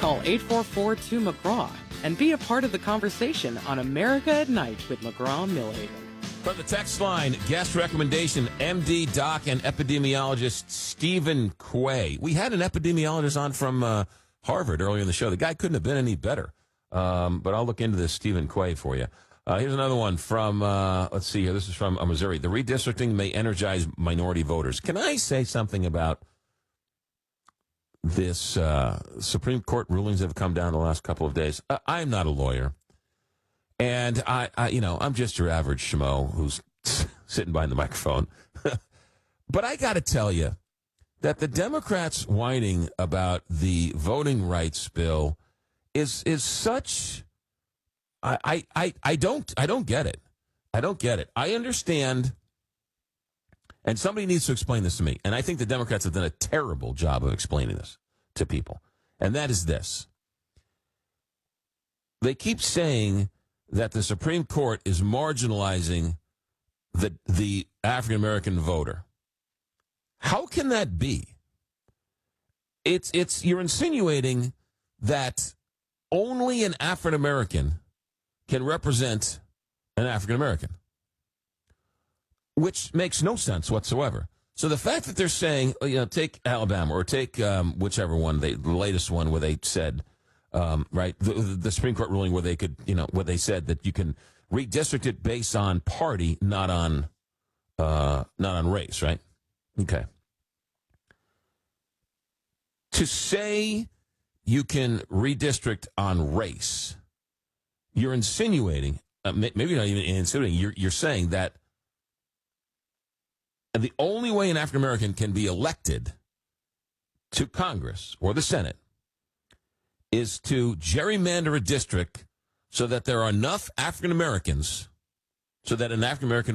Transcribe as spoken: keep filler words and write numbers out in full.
Call eight four four two McGraw and be a part of the conversation on America at Night with McGraw and Millhaven. From the text line, guest recommendation, M D, doc, and epidemiologist Stephen Quay. We had an epidemiologist on from uh, Harvard earlier in the show. The guy couldn't have been any better. Um, but I'll look into this Stephen Quay for you. Uh, here's another one from, uh, let's see here. This is from uh, Missouri. The redistricting may energize minority voters. Can I say something about this uh, Supreme Court rulings that have come down the last couple of days? Uh, I'm not a lawyer. And, I, I, you know, I'm just your average schmo who's sitting behind the microphone. But I got to tell you that the Democrats whining about the voting rights bill is is such... I, I, I, I don't I don't get it. I don't get it. I understand, and somebody needs to explain this to me, and I think the Democrats have done a terrible job of explaining this to people, and that is this. They keep saying that the Supreme Court is marginalizing the the African-American voter. How can that be? It's it's you're insinuating that only an African-American can represent an African-American, which makes no sense whatsoever. So the fact that they're saying, you know, take Alabama or take um, whichever one, they, the latest one where they said, um, right, the, the Supreme Court ruling where they could, you know, where they said that you can redistrict it based on party, not on, uh, not on race, right? Okay. To say you can redistrict on race, you're insinuating, uh, maybe not even insinuating, you're, you're saying that the only way an African American can be elected to Congress or the Senate is to gerrymander a district so that there are enough African Americans, so that an African American